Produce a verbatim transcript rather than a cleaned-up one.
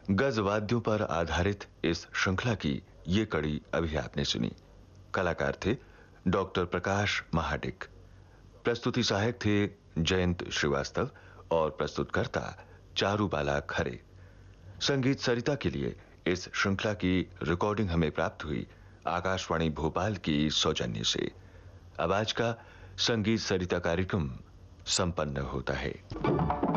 गज वाद्यों पर आधारित इस श्रृंखला की ये कड़ी अभी आपने सुनी। कलाकार थे डॉक्टर प्रकाश महाडिक, प्रस्तुति सहायक थे जयंत श्रीवास्तव और प्रस्तुतकर्ता चारुबाला खरे। संगीत सरिता के लिए इस श्रृंखला की रिकॉर्डिंग हमें प्राप्त हुई आकाशवाणी भोपाल की सौजन्य से। अब आज का संगीत सरिता कार्यक्रम संपन्न होता है।